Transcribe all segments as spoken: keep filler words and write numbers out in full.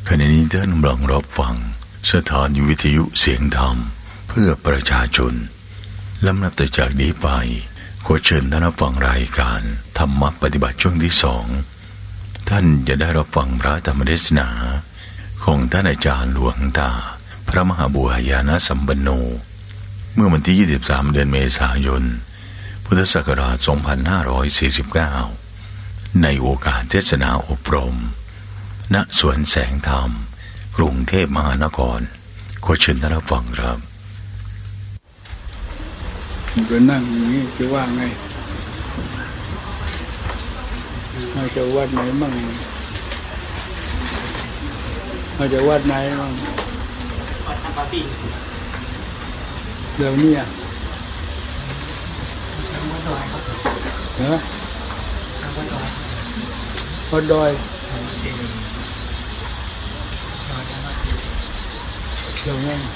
ขณะนี้ท่านกำลังรับฟังสถานีวิทยุเสียงธรรมเพื่อประชาชนลำดับต่อจากนี้ไปขอเชิญท่านรับฟังรายการธรรมปฏิบัติช่วงที่สองท่านจะได้รับฟังพระธรรมเทศนาของท่านอาจารย์หลวงตาพระมหาบุหายาณสัมปันโนเมื่อวันที่ยี่สิบสามเดือนเมษายนพุทธศักราชสองพันห้าร้อยสี่สิบเก้าในโอกาสเทศนาอบรมณสวนแสงธรรมกรุงเทพมหานครขอเชิญท่านรับฟังครับจะนั่งอย่างนี้จะว่าไงมาจะวัดไหนมั่งมาจะวัดไหนมั่งวัดอัมพปีเดี๋ยวนี้เหรอพอดอยเหล่านั้น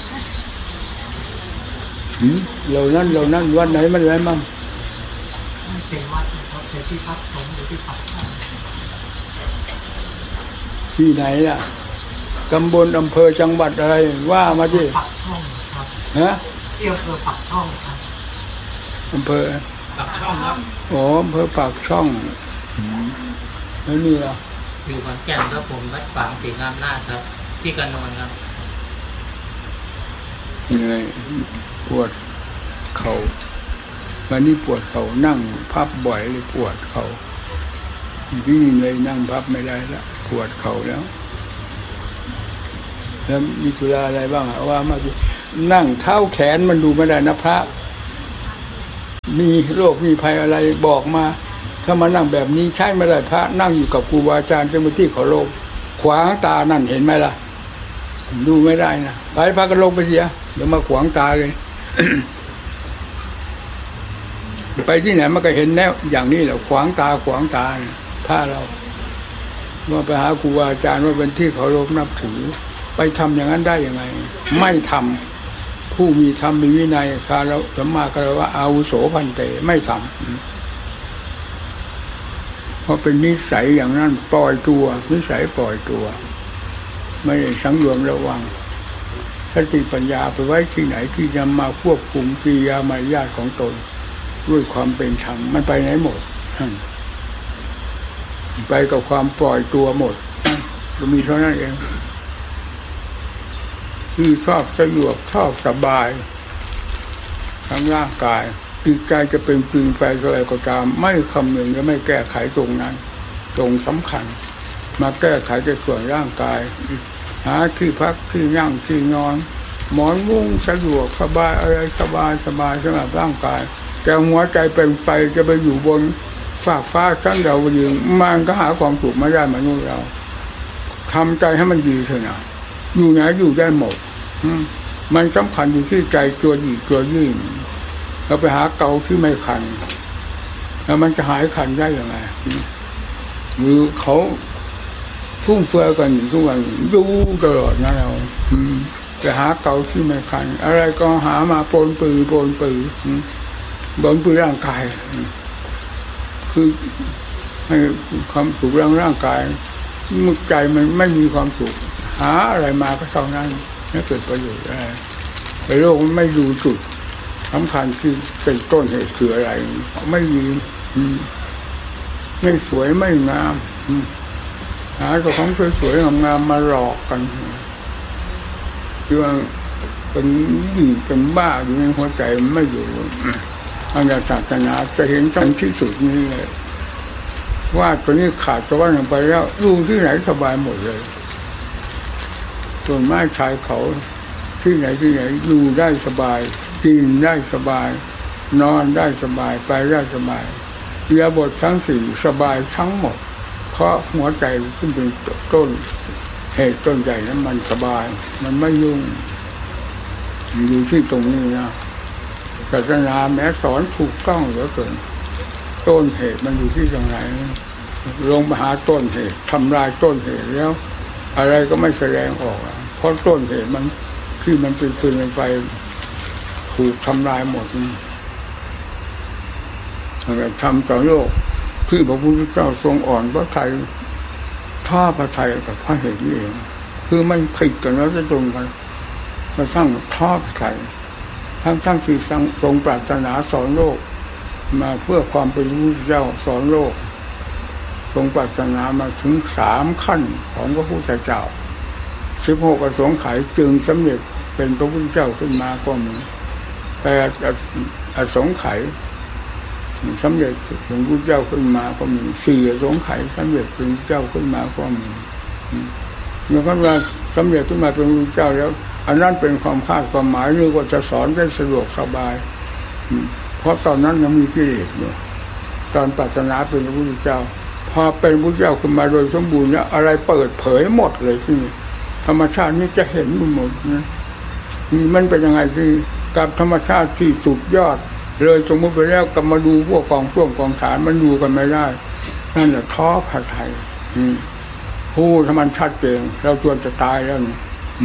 หืมเหล่านั้นเหล่านั้นวัดไหนมันอะไรมั่งเป็นวัดนะครับเป็นที่พักสงฆ์หรือที่พักที่ไหนล่ะตำบลอำเภอจังหวัดอะไรว่ามาดิปักช่องครับฮะที่อำเภอปักช่องครับอำเภอปักช่องครับอ๋ออำเภอปากช่องแล้วนี่ล่ะอยู่ขอนแก่นครับผมวัดฝางศรีงามนาถครับที่กระนวนครับเหนื่อยปวดเข่าวันนี้ปวดเข่านั่งพับบ่อยเลยปวดเข่าวิ่งเลยนั่งพับไม่ได้แล้วปวดเข่าแล้วแล้วมีธุระอะไรบ้างอ่ะว่ามาดินั่งเท้าแขนมันดูไม่ได้นะพระมีโรคมีภัยอะไรบอกมาถ้ามานั่งแบบนี้ใช่ไม่ได้พระนั่งอยู่กับครูบาอาจารย์เป็นที่เคารพขวางตานั่นเห็นไหมล่ะดูไม่ได้นะไปพากันลงไปเสียเดี๋ยวมาขวางตาเลย ไปที่ไหนมันก็เห็นแล้วอย่างนี้แหละขวางตาขวางตาถ้าเราว่าไปหาครูบาอาจารย์ว่าเป็นที่เคารพนับถือไปทำอย่างนั้นได้ยังไงไม่ทำผู้มีธรรมมีวินัยคารวะสัมมาคารวะอาวุโสพันเตไม่ทำเพราะเป็นนิสัยอย่างนั้นปล่อยตัวนิสัยปล่อยตัวไม่ได้สังรวมระวังสติปัญญาไปไว้ที่ไหนที่จะมาควบคุมกิริยามารยาทของตนด้วยความเป็นธรรมมันไปไหนหมดไปกับความปล่อยตัวหมดก็มีเท่านั้นเองที่ชอบสยบชอบสบายทั้งร่างกายจิตใจจะเป็นปืนไฟอะไรก็ตามไม่คำนึงและไม่แก้ไขตรงนั้นตรงสำคัญมาแก้ไขในส่วนร่างกายหาที่พักที่นั่งที่นอนหมอนมุ้งสะดวกสบายอะไรสบายสบายสำหรับร่างกายแต่หัวใจเป็นไฟจะไปอยู่บนฟากฟ้าชั้นดาวดึงมันก็หาความสุขไม่ได้มนุษย์เราทำใจให้มันดีเถอะนะอยู่ไหนอยู่ได้หมดมันสำคัญอยู่ที่ใจตัวดีตัวยิ่งเราไปหาเกาที่ไม่คันแล้วมันจะหายคันได้ยังไงหรือเขาฟุ่มเฟือยกันทุกวันดูตลอดนะเราจะหาเกาที่ไม่คันอะไรก็หามาปนปือปนปือบนปือร่างกายคือให้ความสุขร่างร่างกายมุกใจมันไม่มีความสุขหาอะไรมาก็เท่านั้นไม่เกิดประโยชน์อะไรแต่โลกมันไม่ดูจุดสำคัญที่เป็นต้นเหตุคืออะไรไม่มีไม่สวยไม่งามหาเจ้าของสวยๆงามๆมาหลอกกันคือว่าเป็นดีเป็นบ้าอยู่ในหัวใจไม่อยู่อันนี้ศาสนาจะเห็นชัดที่สุดนี้เลยว่าตัวนี้ขาดตัวลงไปแล้วอยู่ที่ไหนสบายหมดเลยส่วนไม้ชายเขาที่ไหนที่ไหนอยู่ได้สบายกินได้สบายนอนได้สบายไปได้สบายอิริยาบถทั้งสี่สบายทั้งหมดเพราะหัวใจซึ่งเป็นต้นเหตุต้นใหญ่นั้นมันสบายมันไม่ยุ่งอยู่ที่ตรงนี้นะศาสนาแม้สอนถูกต้องเหลือเกินต้นเหตุมันอยู่ที่ตรงไหนลงมาหาต้นเหตุทำลายต้นเหตุแล้วอะไรก็ไม่แสดงออกเพราะต้นเหตุมันที่มันเป็นฟืนเป็นไฟถูกทำลายหมดทำต่อโลกที่พระพุทธเจ้าทรงอ่อนพระทัยท่าพระทัยกับพระเหตุนี่เองคือมันผิดกันแล้วจะตรงกันมาสร้างทอดไข่ทั้งทั้งสี่ทรงปรารถนาสอนโลกมาเพื่อความเป็นพระพุทธเจ้าสอนโลกทรงปรารถนามาถึงสามขั้นของพระพุทธเจ้าสิบหกอสงไขยจึงสำเร็จเป็นพระพุทธเจ้าขึ้นมาก็มีแปดอสงไขยสำเร็จเป็นพระพุทธเจ้าขึ้นมาก็มีสี่อสงไขยสำเร็จเป็นพระพุทธเจ้าขึ้นมาก็มีเมื่อพระว่าสำเร็จขึ้นมาเป็นพระพุทธเจ้าแล้วอันนั้นเป็นความคาดความหมายหรือว่าจะสอนได้สะดวกสบายเพราะตอนนั้นยังมีกิเลสอยู่ตอนปรารถนาเป็นพระพุทธเจ้าพอเป็นพระพุทธเจ้าขึ้นมาโดยสมบูรณ์แล้วอะไรเปิดเผยหมดเลยที่นี่ธรรมชาตินี้จะเห็นหมดนะมันเป็นยังไงที่กับธรรมชาติที่สุดยอดเลยสมมติไปแล้วก็มาดูพวกกองช่วงกองฐานมันดูกันไม่ได้นั่นแหละท้อพระทัยผู้ธรรมชาติเก่งเราตัวจะตายแล้วนี่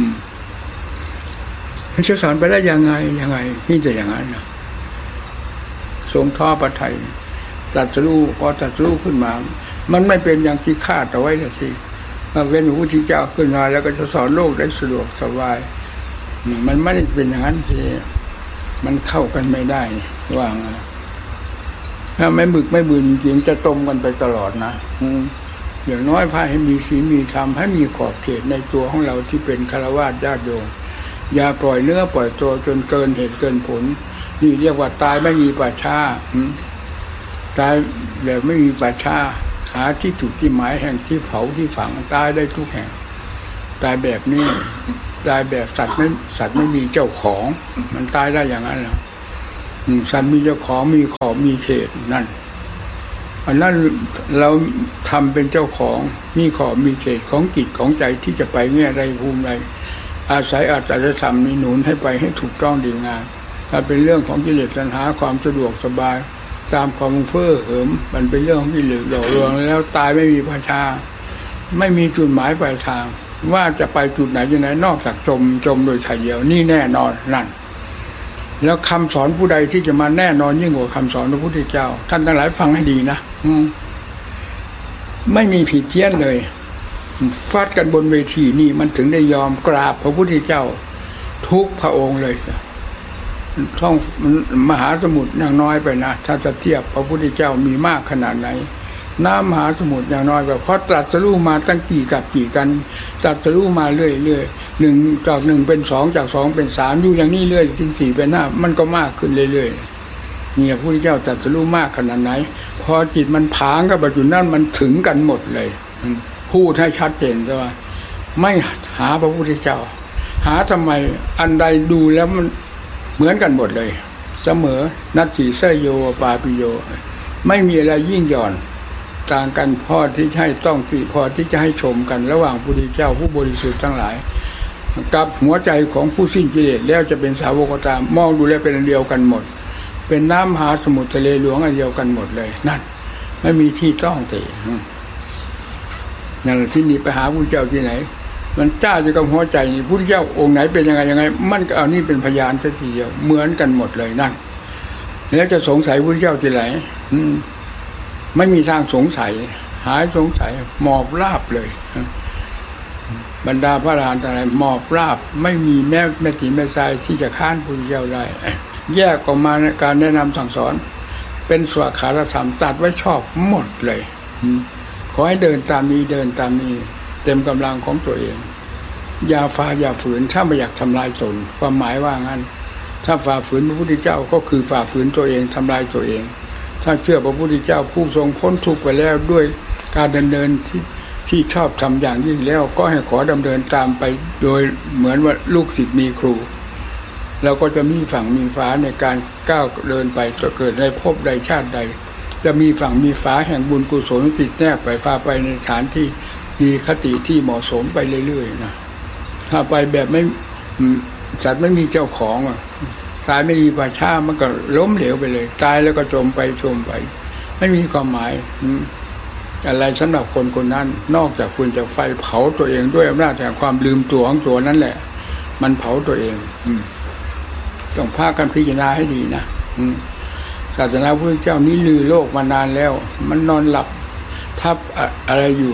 มันจะสอนไปได้ยังไงยังไงนี่จะอย่างนั้นนะทรงท้อพระทัยตรัสรู้พอตรัสรู้ขึ้นมามันไม่เป็นอย่างที่คาดเอาไว้เลยสิมาเป็นพระพุทธเจ้าขึ้นมาแล้วก็จะสอนโลกได้สะดวกสบายมันไม่ได้เป็นอย่างนั้นสิมันเข้ากันไม่ได้ว่าไงถ้าไม่บึกไม่บืนจริงจะตรงกันไปตลอดนะอย่างน้อยพาให้มีศีลมีธรรมให้มีขอบเขตในตัวของเราที่เป็นฆราวาสญาติโยมอย่าปล่อยเนื้อปล่อยตัวจนเกินเหตุเกินผลนี่เรียกว่าตายไม่มีป่าช้าตายแบบไม่มีป่าช้าหาที่จุดที่หมายแห่งที่เผาที่ฝังตายได้ทุกแห่งตายแบบนี้ตายแบบสัตว์ไม่สัตว์ไม่มีเจ้าของมันตายได้อย่างนั้นเหรอสัตว์มีเจ้าของมีขอบมีเขตนั่นอันนั้นเราทำเป็นเจ้าของมีขอบมีเขตของจิตของใจที่จะไปแง่ใดภูมิใดอาศัยอาจจะทำมีหนุนให้ไปให้ถูกต้องดีงามถ้าเป็นเรื่องของกิเลสตัณหาความสะดวกสบายตามความเฟ้อเหิมมันเป็นเรื่องของกิเลสหลอกลวงแล้วตายไม่มีประชาไม่มีจุดหมายปลายทางว่าจะไปจุดไหนยังไงนอกจากจมจมโดยถ่ายเดียวนี่แน่นอนนั่นแล้วคำสอนผู้ใดที่จะมาแน่นอนยิ่งกว่าคำสอนพระพุทธเจ้าท่านทั้งหลายฟังให้ดีนะไม่มีผิดเพี้ยนเลยฟาดกันบนเวทีนี่มันถึงได้ยอมกราบพระพุทธเจ้าทุกพระองค์เลยท่องมหาสมุทรอย่างน้อยไปนะถ้าจะเทียบพระพุทธเจ้ามีมากขนาดไหนน้ำมหาสมุทรอย่างน้อยแบบเพราะตรัสรู้มาตั้งกี่กับกี่กันตรัสรู้มาเรื่อยเรื่อยหนึ่งจากหนึ่งเป็นสองจากสองเป็นสามอยู่อย่างนี้เรื่อยถึงสี่เป็นห้ามันก็มากขึ้นเรื่อยๆนี่พระพุทธเจ้าตรัสรู้มากขนาดไหนพอจิตมันผางกับปัจจุบันมันถึงกันหมดเลยพูดให้ชัดเจนใช่ไหมไม่หาพระพุทธเจ้าหาทำไมอันใดดูแล้วมันเหมือนกันหมดเลยเสมอนัตถิเสยโยปาปิโยไม่มีอะไรยิ่งหย่อนต่างกันพอที่ให้ต้องติพอที่จะให้ชมกันระหว่างพระพุทธเจ้าผู้บริสุทธิ์ทั้งหลายกับหัวใจของผู้สิ้นกิเลสแล้วจะเป็นสาวกตามมองดูแล้วเป็นอันเดียวกันหมดเป็นน้ำมหาสมุทรทะเลหลวงอันเดียวกันหมดเลยนั่นไม่มีที่ต้องตินั่นที่นี่ไปหาพระพุทธเจ้าที่ไหนมันจ้าจะกับหัวใจนี่พระพุทธเจ้าองค์ไหนเป็นยังไงยังไงมันก็เอานี่เป็นพยานสักทีเดียวเหมือนกันหมดเลยนั่นแล้วจะสงสัยพระพุทธเจ้าที่ไหนไม่มีทางสงสัยหายสงสัยหมอบราบเลยบรรดาพระอรหันต์อะไรหมอบราบไม่มีแม้แม้ตีแม้ทรายที่จะค้านพระพุทธเจ้าได้แยกออกมาในการแนะนำสั่งสอนเป็นสวขาธรรมตัดไว้ชอบหมดเลยขอให้เดินตามนี้เดินตามนี้เต็มกำลังของตัวเองอย่าฝ่าอย่าฝืนถ้าไม่อยากทำลายตนความหมายว่างั้นถ้าฝ่าฝืนพระพุทธเจ้าก็คือฝ่าฝืนตัวเองทำลายตัวเองถ้าเชื่อพระพุทธเจ้าผู้ทรงพ้นทุกข์ไปแล้วด้วยการดำเนินที่ที่ชอบทำอย่างยิ่งแล้วก็ให้ขอดำเนินตามไปโดยเหมือนว่าลูกศิษย์มีครูเราก็จะมีฝั่งมีฝาในการก้าวเดินไปจะเกิดในภพใดชาติใดจะมีฝั่งมีฝาแห่งบุญกุศลติดแนบไปพาไปในฐานที่ดีคติที่เหมาะสมไปเรื่อยๆนะถ้าไปแบบไม่สัตว์ไม่มีเจ้าของอ่ะตายไม่มีป่าช้ามันก็ล้มเหลวไปเลยตายแล้วก็จมไปจมไปไม่มีความหมายอะไรสำหรับคนคนนั้นนอกจากคุณจะไฟเผาตัวเองด้วยอำนาจแห่งความลืมตัวของตัวนั่นแหละมันเผาตัวเองต้องพากันพิจารณาให้ดีนะศาสนาพระพุทธเจ้านี้ลือโลกมานานแล้วมันนอนหลับทับอะไรอยู่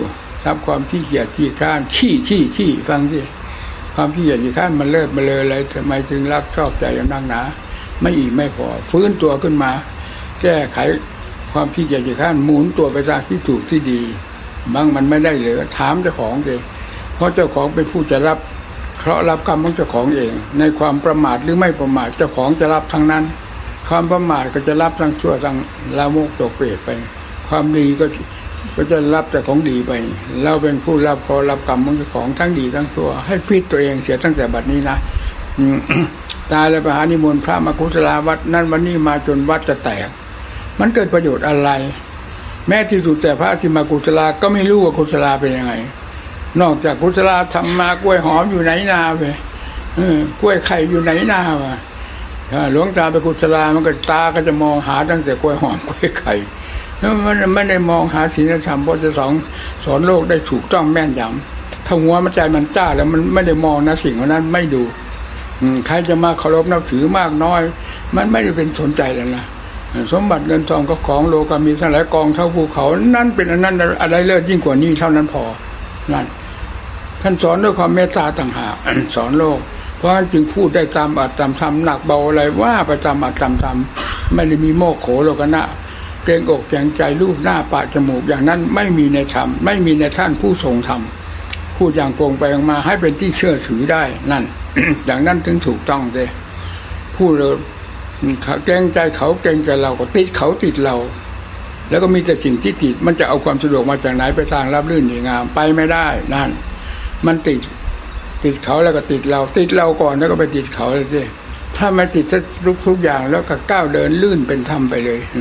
ทับความขี้เกียจขี้ข้านขี้ขี้ขี้ฟังสิความขี้เกียจขี้ข้านมันเลิศมาเลยอะไรทำไมถึงรักชอบใจอย่างนักหนาไม่อีกไม่พอฟื้นตัวขึ้นมาแก้ไขความขี้เกียจขี้ข้านหมุนตัวไปทางที่ถูกที่ดีบางมันไม่ได้เหลือถามเจ้าของเลยเพราะเจ้าของเป็นผู้จะรับเคราะห์รับกรรมของเจ้าของเองในความประมาทหรือไม่ประมาทเจ้าของจะรับทั้งนั้นความประมาทก็จะรับทั้งชั่วทั้งลามกตกเปรตไปความดีก็ก็จะรับแต่ของดีไปเราเป็นผู้รับขอรับกรรมของเจ้าของทั้งดีทั้งชั่วให้ฟิตตัวเองเสียตั้งแต่บัดนี้นะ ตายแล้วไปหานิมนต์พระมากุศลาวัดนั่นวันนี้มาจนวัดจะแตกมันเกิดประโยชน์อะไรแม้ที่สุดแต่พระที่มากุศลาก็ไม่รู้ว่ากุศลาเป็นยังไงนอกจากกุศลาทำมากล้วยหอมอยู่ไหนนาไปกล้วยไข่อยู่ไหนนาวะหลวงตาไปกุศลามันก็ตาก็จะมองหาตั้งแต่กล้วยหอมกล้วยไข่มันไม่ได้มองหาศีลธรรมเพราะจะสอนสอนโลกได้ถูกต้องแม่นยำถ้าหัวมันใจมันจ้าแล้วมันไม่ได้มองนะสิ่งนั้นไม่ดูใครจะมาเคารพนับถือมากน้อยมันไม่ได้เป็นสนใจแล้วนะสมบัติเงินทองก็ของโลกามีทั้งหลายกองเท่าภูเขานั่นเป็นอันนั้นอะไรเลิศยิ่งกว่านี้เท่านั้นพอนั่นท่านสอนด้วยความเมตตาต่างหากสอนโลกเพราะฉะนั้นจึงพูดได้ตามอัตตามธรรมหนักเบาอะไรว่าไปตามอัตตามธรรมไม่ได้มีโมกโขโลกนะเกรงอกเกรงใจรูปหน้าปากจมูกอย่างนั้นไม่มีในธรรมไม่มีในท่านผู้ทรงธรรมพูดอย่างโกงไปมาให้เป็นที่เชื่อถือได้นั่น อย่างนั้นถึงถูกต้องเลยพูดเลยเกรงใจเขาเกรงใจเราก็ติดเขาติดเราแล้วก็มีแต่สิ่งที่ติดมันจะเอาความสะดวกมาจากไหนไปทางรับรื่นดีงามไปไม่ได้นั่นมันติดติดเขาแล้วก็ติดเราติดเราก่อนแล้วก็ไปติดเขาเลยสิถ้าไม่ติดทุกทุกอย่างแล้วก็ก้าวเดินลื่นเป็นธรรมไปเลย